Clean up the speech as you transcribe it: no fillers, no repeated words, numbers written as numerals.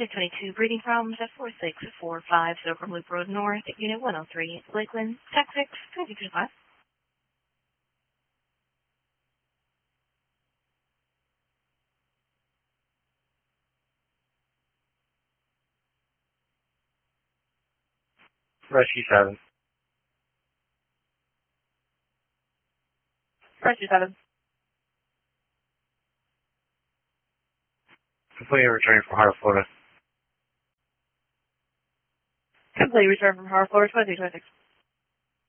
2022 breeding problems at 4645 Silver Loop Road North, Unit 103, Lakeland, Texas 2225. Rescue 7. Rescue 7. Completely returning from Heart of Florida. Complete return from Harbor, Florida 2226.